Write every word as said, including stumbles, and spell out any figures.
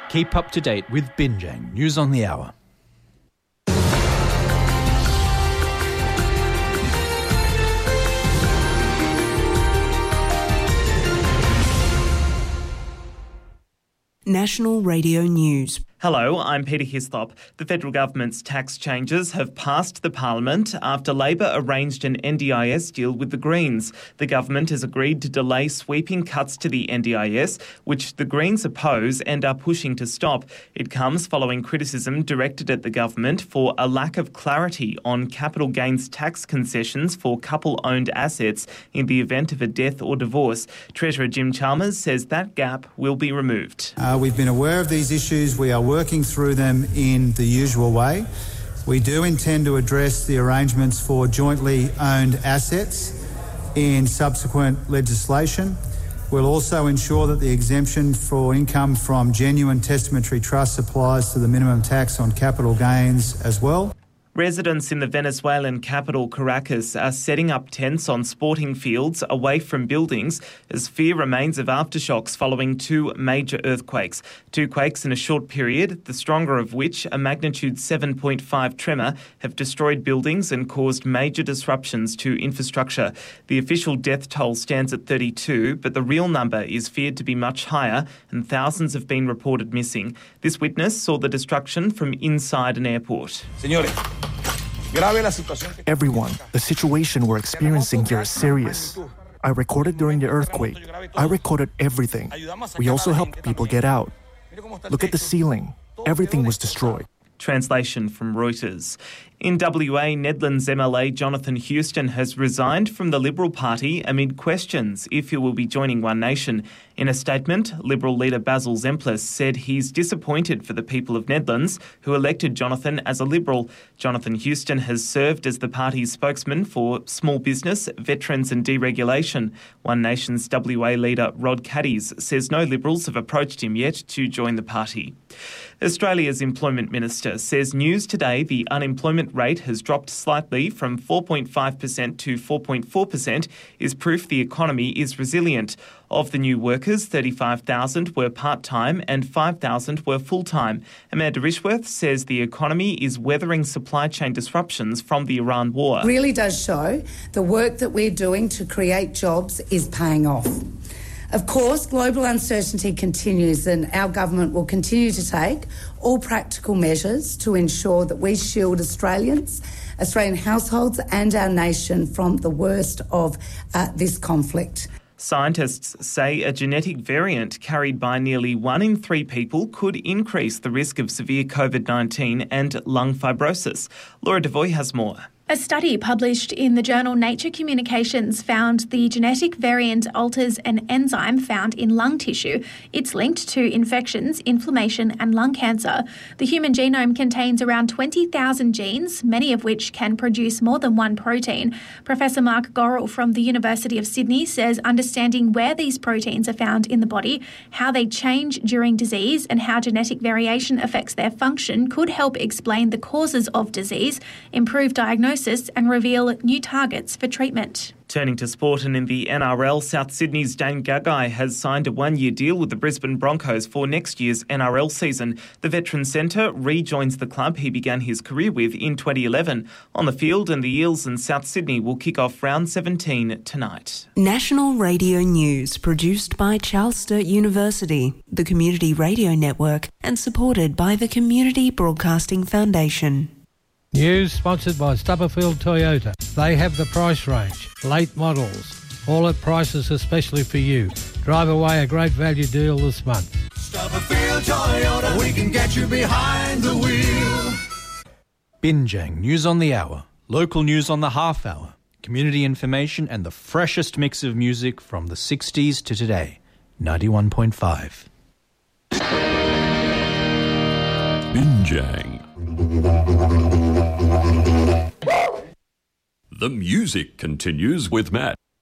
Keep up to date with Binjang News on the Hour. National Radio News. Hello, I'm Peter Hislop. The federal government's tax changes have passed the parliament after Labor arranged an N D I S deal with the Greens. The government has agreed to delay sweeping cuts to the N D I S, which the Greens oppose and are pushing to stop. It comes following criticism directed at the government for a lack of clarity on capital gains tax concessions for couple-owned assets in the event of a death or divorce. Treasurer Jim Chalmers says that gap will be removed. Uh, we've been aware of these issues. We are working through them in the usual way. We do intend to address the arrangements for jointly owned assets in subsequent legislation. We'll also ensure that the exemption for income from genuine testamentary trusts applies to the minimum tax on capital gains as well. Residents in the Venezuelan capital, Caracas, are setting up tents on sporting fields away from buildings as fear remains of aftershocks following two major earthquakes. Two quakes in a short period, the stronger of which, a magnitude seven point five tremor, have destroyed buildings and caused major disruptions to infrastructure. The official death toll stands at thirty-two, but the real number is feared to be much higher and thousands have been reported missing. This witness saw the destruction from inside an airport. Señores. Everyone, the situation we're experiencing here is serious. I recorded during the earthquake. I recorded everything. We also helped people get out. Look at the ceiling. Everything was destroyed. Translation from Reuters. In W A, Nedlands M L A Jonathan Houston has resigned from the Liberal Party amid questions if he will be joining One Nation. In a statement, Liberal leader Basil Zemplis said he's disappointed for the people of Nedlands, who elected Jonathan as a Liberal. Jonathan Houston has served as the party's spokesman for small business, veterans and deregulation. One Nation's W A leader Rod Caddies says no Liberals have approached him yet to join the party. Australia's Employment Minister says News Today the unemployment rate has dropped slightly from four point five percent to four point four percent is proof the economy is resilient. Of the new workers, thirty-five thousand were part-time and five thousand were full-time. Amanda Rishworth says the economy is weathering supply chain disruptions from the Iran war. It really does show the work that we're doing to create jobs is paying off. Of course, global uncertainty continues and our government will continue to take all practical measures to ensure that we shield Australians, Australian households and our nation from the worst of uh, this conflict. Scientists say a genetic variant carried by nearly one in three people could increase the risk of severe COVID nineteen and lung fibrosis. Laura Devoy has more. A study published in the journal Nature Communications found the genetic variant alters an enzyme found in lung tissue. It's linked to infections, inflammation and lung cancer. The human genome contains around twenty thousand genes, many of which can produce more than one protein. Professor Mark Gorrell from the University of Sydney says understanding where these proteins are found in the body, how they change during disease and how genetic variation affects their function could help explain the causes of disease, improve diagnosis and reveal new targets for treatment. Turning to sport, and in the N R L, South Sydney's Dane Gagai has signed a one-year deal with the Brisbane Broncos for next year's N R L season. The veteran centre rejoins the club he began his career with in twenty eleven. On the field, and the Eels and South Sydney will kick off round seventeen tonight. National Radio News, produced by Charles Sturt University, the Community Radio Network, and supported by the Community Broadcasting Foundation. News sponsored by Stubberfield Toyota. They have the price range, late models, all at prices especially for you. Drive away a great value deal this month. Stubberfield Toyota, we can get you behind the wheel. Binjang News on the Hour, local news on the half hour, community information and the freshest mix of music from the sixties to today. ninety-one point five. Binjang. The music continues with Matt.